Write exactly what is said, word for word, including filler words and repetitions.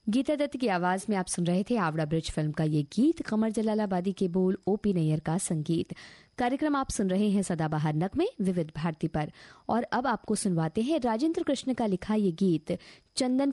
गीता दत्त की आवाज में आप सुन रहे थे आवड़ा ब्रिज फिल्म का ये गीत, कमर जलालाबादी के बोल, ओपी नैयर का संगीत। कार्यक्रम आप सुन रहे हैं सदाबहार नगमे विविध भारती पर, और अब आपको सुनवाते हैं राजेंद्र कृष्ण का लिखा ये गीत चंदन